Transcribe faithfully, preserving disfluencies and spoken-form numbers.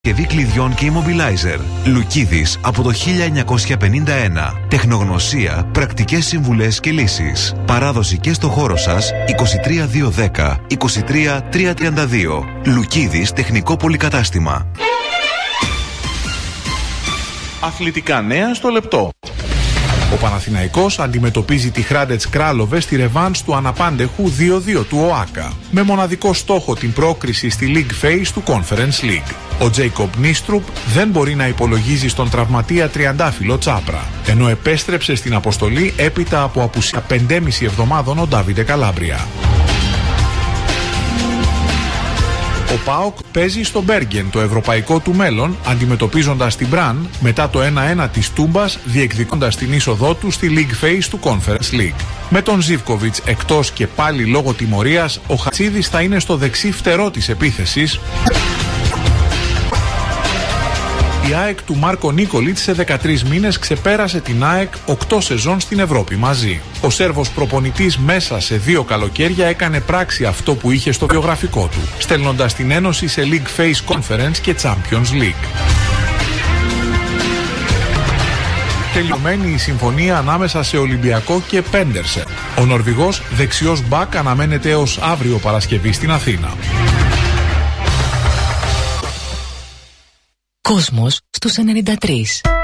Συσκευή κλειδιών και immobilizer. Λουκίδης από το χίλια εννιακόσια πενήντα ένα. Τεχνογνωσία, πρακτικές συμβουλές και λύσεις. Παράδοση και στο χώρο σας είκοσι τρία δύο δέκα είκοσι τρία τρία τριάντα δύο. Λουκίδης Τεχνικό Πολυκατάστημα. Αθλητικά νέα στο λεπτό. Ο Παναθηναϊκός αντιμετωπίζει τη Χράντετς Κράλοβε στη ρεβάνς του αναπάντεχου δύο δύο του ΟΑΚΑ, με μοναδικό στόχο την πρόκριση στη League Phase του Conference League. Ο Τζέικομπ Νίστρουπ δεν μπορεί να υπολογίζει στον τραυματία τριαντάφυλλο Τσάπρα, ενώ επέστρεψε στην αποστολή έπειτα από απουσία πεντέμισι εβδομάδων ο Ντάβιντε Καλάμπρια. Ο ΠΑΟΚ παίζει στο Μπέργεν το ευρωπαϊκό του μέλλον, αντιμετωπίζοντας την Μπραν μετά το ένα ένα της Τούμπας, διεκδικώντας την είσοδό του στη League Phase του Conference League. Με τον Ζίβκοβιτς εκτός και πάλι λόγω τιμωρίας, ο Χατσίδης θα είναι στο δεξί φτερό της επίθεσης. Η ΑΕΚ του Μάρκο Νίκολιτς σε δεκατρείς μήνες ξεπέρασε την ΑΕΚ οκτώ σεζόν στην Ευρώπη μαζί. Ο Σέρβος προπονητής μέσα σε δύο καλοκαίρια έκανε πράξη αυτό που είχε στο βιογραφικό του, στέλνοντας την Ένωση σε League Phase Conference και Champions League. Τελειωμένη η συμφωνία ανάμεσα σε Ολυμπιακό και Πέντερσεν. Ο Νορβηγός δεξιός μπακ αναμένεται έως αύριο Παρασκευή στην Αθήνα. Κόσμος στους ενενήντα τρία.